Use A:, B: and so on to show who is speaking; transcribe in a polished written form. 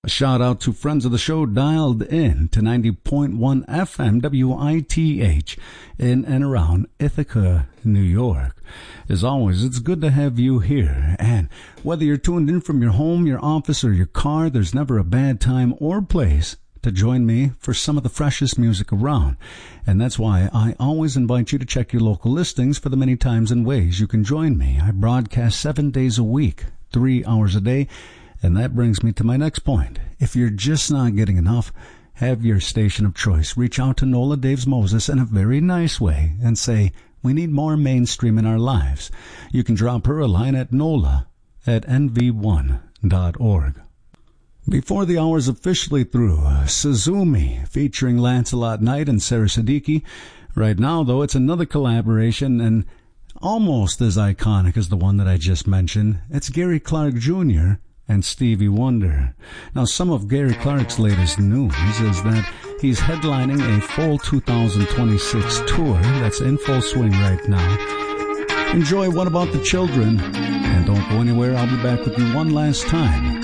A: A shout out to friends of the show dialed in to 90.1 FM WITH in and around Ithaca, New York. As always, it's good to have you here. And whether you're tuned in from your home, your office, or your car, there's never a bad time or place to join me for some of the freshest music around. And that's why I always invite you to check your local listings for the many times and ways you can join me. I broadcast 7 days a week, 3 hours a day. And that brings me to my next point. If you're just not getting enough, have your station of choice reach out to Nola Daves Moses in a very nice way and say, we need more mainstream in our lives. You can drop her a line at nola@nv1.org. Before the hour's officially through, Suzumi featuring Lancelot Knight and Sarah Siddiqui. Right now, though, it's another collaboration and almost as iconic as the one that I just mentioned. It's Gary Clark Jr. and Stevie Wonder. Now, some of Gary Clark's latest news is that he's headlining a full 2026 tour that's in full swing right now. Enjoy What About the Children, and don't go anywhere. I'll be back with you one last time